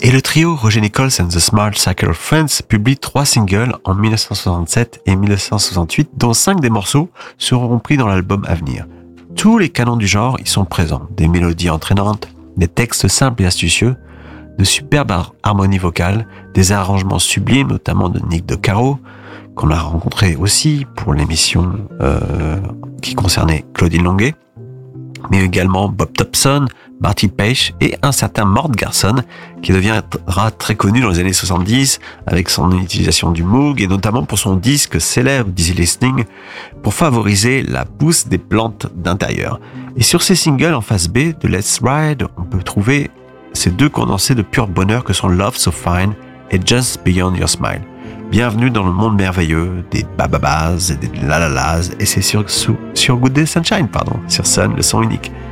Et le trio Roger Nichols and the Small Circle of Friends publie 3 singles en 1967 et 1968, dont 5 des morceaux seront repris dans l'album à venir. Tous les canons du genre y sont présents, des mélodies entraînantes, des textes simples et astucieux, de superbes harmonies vocales, des arrangements sublimes, notamment de Nick De Caro, qu'on a rencontré aussi pour l'émission qui concernait Claudine Longuet, mais également Bob Thompson, Marty Paich et un certain Mort Garson, qui deviendra très connu dans les années 70 avec son utilisation du Moog et notamment pour son disque célèbre Dizzy Listening pour favoriser la pousse des plantes d'intérieur. Et sur ces singles en face B de Let's Ride, on peut trouver ces 2 condensés de pur bonheur que sont Love So Fine et Just Beyond Your Smile. Bienvenue dans le monde merveilleux des bababas et des lalalas, et c'est sur Good Day Sunshine, sur Sun, le son unique.